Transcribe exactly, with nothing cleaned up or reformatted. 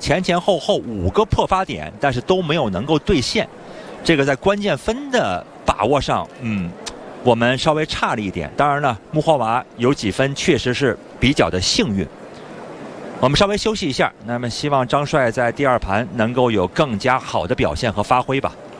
前前后后五个破发点，但是都没有能够兑现。这个在关键分的把握上，嗯，我们稍微差了一点。当然了，穆霍娃有几分确实是比较的幸运。我们稍微休息一下，那么希望张帅在第二盘能够有更加好的表现和发挥吧。